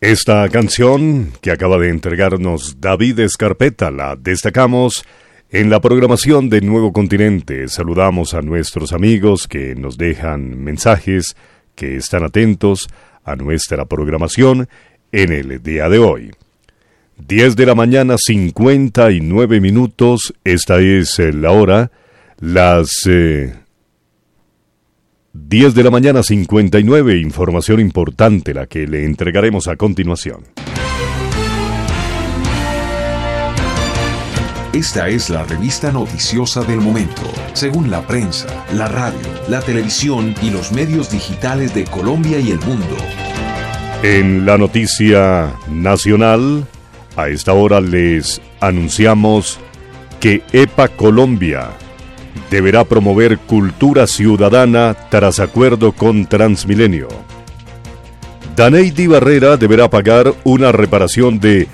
Esta canción que acaba de entregarnos David Escarpeta la destacamos en la programación de Nuevo Continente. Saludamos a nuestros amigos que nos dejan mensajes, que están atentos a nuestra programación en el día de hoy. 10 de la mañana, 59 minutos, esta es la hora, las 10 de la mañana, 59, información importante la que le entregaremos a continuación. Esta es la revista noticiosa del momento, según la prensa, la radio, la televisión y los medios digitales de Colombia y el mundo. En la noticia nacional, a esta hora les anunciamos que EPA Colombia deberá promover cultura ciudadana tras acuerdo con Transmilenio. Daneidi Barrera deberá pagar una reparación de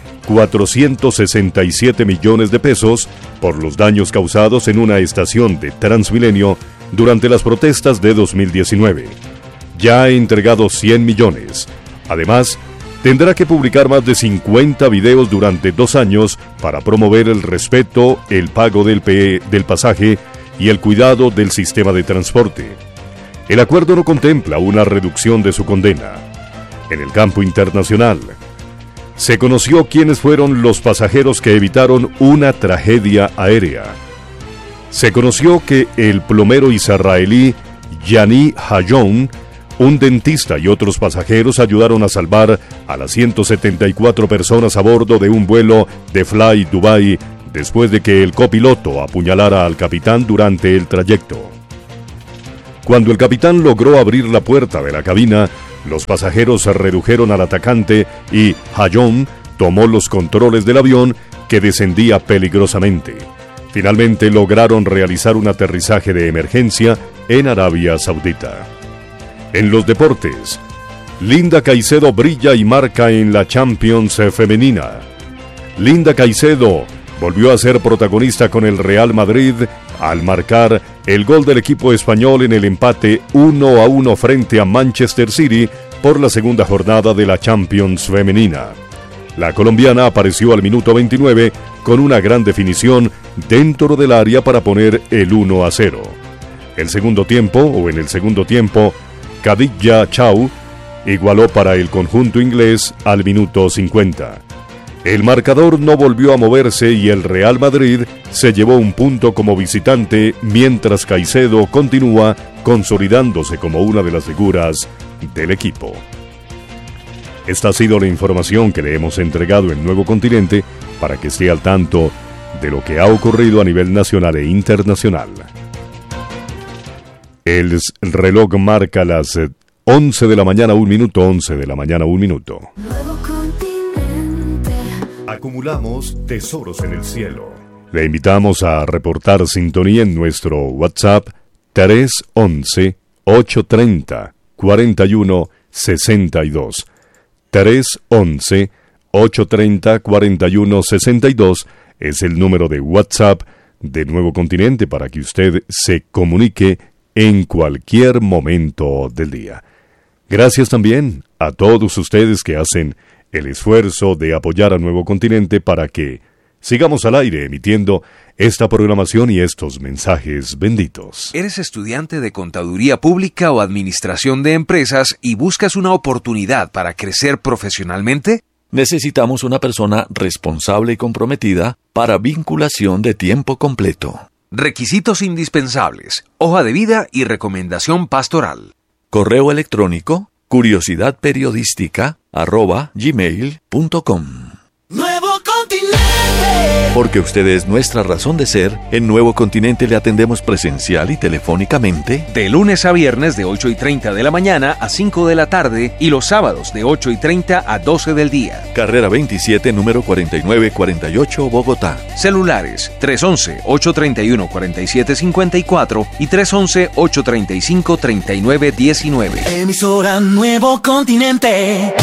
467 millones de pesos por los daños causados en una estación de Transmilenio durante las protestas de 2019. Ya ha entregado 100 millones. Además, tendrá que publicar más de 50 videos durante 2 años para promover el respeto, el pago del pasaje y el cuidado del sistema de transporte. El acuerdo no contempla una reducción de su condena. En el campo internacional, se conoció quiénes fueron los pasajeros que evitaron una tragedia aérea. Se conoció que el plomero israelí Yanni Hayon, un dentista y otros pasajeros ayudaron a salvar a las 174 personas a bordo de un vuelo de Fly Dubai después de que el copiloto apuñalara al capitán durante el trayecto. Cuando el capitán logró abrir la puerta de la cabina, los pasajeros se redujeron al atacante y Hayon tomó los controles del avión que descendía peligrosamente. Finalmente lograron realizar un aterrizaje de emergencia en Arabia Saudita. En los deportes, Linda Caicedo brilla y marca en la Champions femenina. Linda Caicedo volvió a ser protagonista con el Real Madrid al marcar el gol del equipo español en el empate 1-1 frente a Manchester City por la segunda jornada de la Champions femenina. La colombiana apareció al minuto 29 con una gran definición dentro del área para poner el 1-0. En el segundo tiempo, Khadija Chau igualó para el conjunto inglés al minuto 50. El marcador no volvió a moverse y el Real Madrid se llevó un punto como visitante, mientras Caicedo continúa consolidándose como una de las figuras del equipo. Esta ha sido la información que le hemos entregado en Nuevo Continente para que esté al tanto de lo que ha ocurrido a nivel nacional e internacional. El reloj marca las 11 de la mañana, 1 minuto, 11 de la mañana, 1 minuto. Acumulamos tesoros en el cielo. Le invitamos a reportar sintonía en nuestro WhatsApp 311-830-4162. 311-830-4162 es el número de WhatsApp de Nuevo Continente para que usted se comunique en cualquier momento del día. Gracias también a todos ustedes que hacen el esfuerzo de apoyar a Nuevo Continente para que sigamos al aire emitiendo esta programación y estos mensajes benditos. ¿Eres estudiante de Contaduría Pública o Administración de Empresas y buscas una oportunidad para crecer profesionalmente? Necesitamos una persona responsable y comprometida para vinculación de tiempo completo. Requisitos indispensables: hoja de vida y recomendación pastoral. Correo electrónico curiosidadperiodística@gmail.com. Nuevo Continente. Porque usted es nuestra razón de ser, en Nuevo Continente le atendemos presencial y telefónicamente de lunes a viernes de 8:30 de la mañana a 5 de la tarde y los sábados de 8:30 a 12 del día. Carrera 27, número 4948, Bogotá. Celulares 311-831-4754 y 311-835-3919. Emisora Nuevo Continente.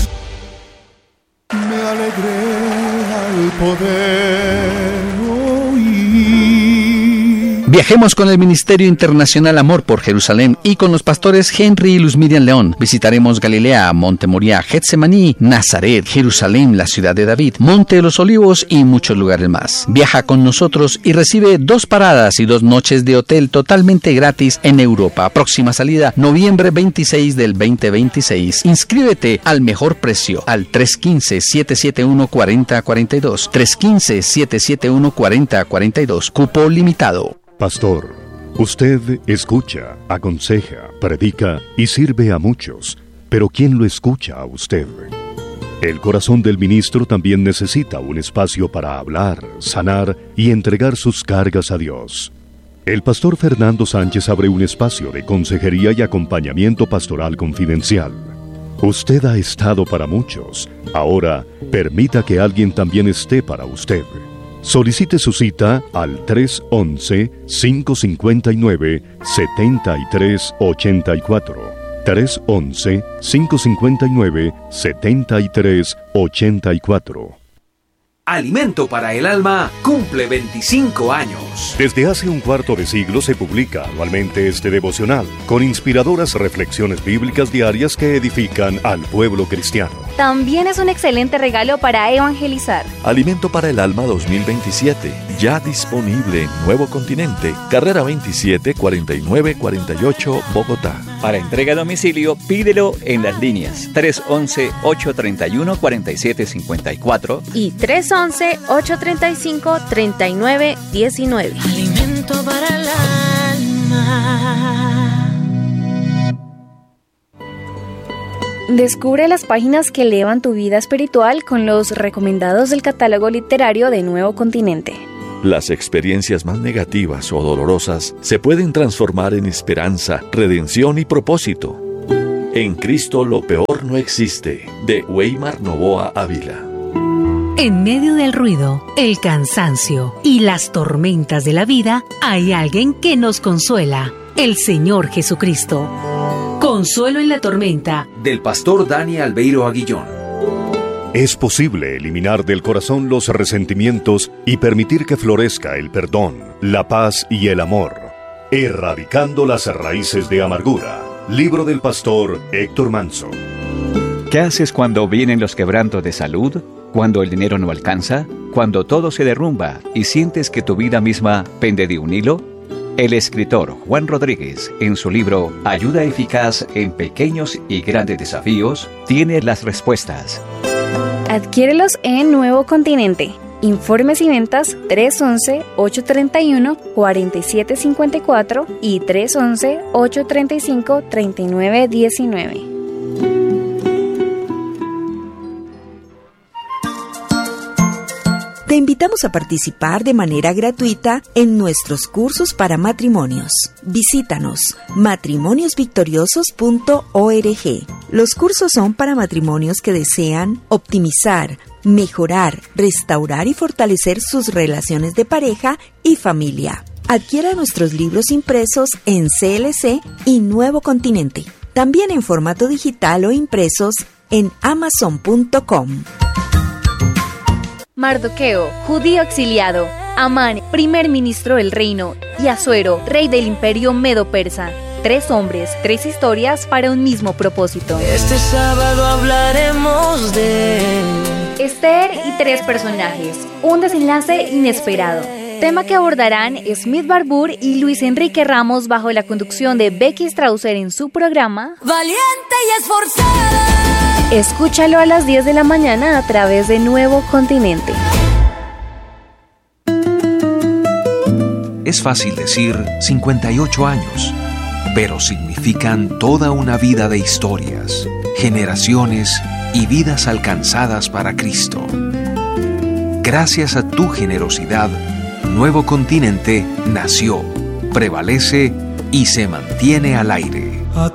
Me alegré al poder oír Viajemos con el Ministerio Internacional Amor por Jerusalén y con los pastores Henry y Luz Miriam León. Visitaremos Galilea, Monte Moriah, Getsemaní, Nazaret, Jerusalén, la ciudad de David, Monte de los Olivos y muchos lugares más. Viaja con nosotros y recibe 2 paradas y 2 noches de hotel totalmente gratis en Europa. Próxima salida, noviembre 26 del 2026. Inscríbete al mejor precio al 315-771-4042. 315-771-4042. Cupo limitado. Pastor, usted escucha, aconseja, predica y sirve a muchos, pero ¿quién lo escucha a usted? El corazón del ministro también necesita un espacio para hablar, sanar y entregar sus cargas a Dios. El pastor Fernando Sánchez abre un espacio de consejería y acompañamiento pastoral confidencial. Usted ha estado para muchos, ahora permita que alguien también esté para usted. Solicite su cita al 311-559-7384. 311-559-7384. Alimento para el Alma cumple 25 años. Desde hace un cuarto de siglo se publica anualmente este devocional, con inspiradoras reflexiones bíblicas diarias que edifican al pueblo cristiano. También es un excelente regalo para evangelizar. Alimento para el Alma 2027, ya disponible en Nuevo Continente, carrera 27, 4948, Bogotá. Para entrega a domicilio, pídelo en las líneas 311-831-4754 y 311-835-3919. Alimento para el alma. Descubre las páginas que elevan tu vida espiritual con los recomendados del catálogo literario de Nuevo Continente. Las experiencias más negativas o dolorosas se pueden transformar en esperanza, redención y propósito. En Cristo lo peor no existe, de Weimar Novoa Ávila. En medio del ruido, el cansancio y las tormentas de la vida, hay alguien que nos consuela, el Señor Jesucristo. Consuelo en la tormenta. Del pastor Dani Albeiro Aguillón. Es posible eliminar del corazón los resentimientos y permitir que florezca el perdón, la paz y el amor, erradicando las raíces de amargura. Libro del pastor Héctor Manso. ¿Qué haces cuando vienen los quebrantos de salud? ¿Cuando el dinero no alcanza? ¿Cuando todo se derrumba y sientes que tu vida misma pende de un hilo? El escritor Juan Rodríguez, en su libro Ayuda eficaz en pequeños y grandes desafíos, tiene las respuestas. Adquiérelos en Nuevo Continente. Informes y ventas 311-831-4754 y 311-835-3919. Te invitamos a participar de manera gratuita en nuestros cursos para matrimonios. Visítanos matrimoniosvictoriosos.org. Los cursos son para matrimonios que desean optimizar, mejorar, restaurar y fortalecer sus relaciones de pareja y familia. Adquiera nuestros libros impresos en CLC y Nuevo Continente. También en formato digital o impresos en Amazon.com. Mardoqueo, judío exiliado, Amán, primer ministro del reino, y Asuero, rey del imperio medo-persa. 3 hombres, 3 historias para un mismo propósito. Este sábado hablaremos de Esther y 3 personajes, un desenlace inesperado. Tema que abordarán Smith Barbour y Luis Enrique Ramos bajo la conducción de Becky Strausser en su programa Valiente y Esforzada. Escúchalo a las 10 de la mañana a través de Nuevo Continente. Es fácil decir 58 años, pero significan toda una vida de historias, generaciones y vidas alcanzadas para Cristo. Gracias a tu generosidad, Nuevo Continente nació, prevalece y se mantiene al aire.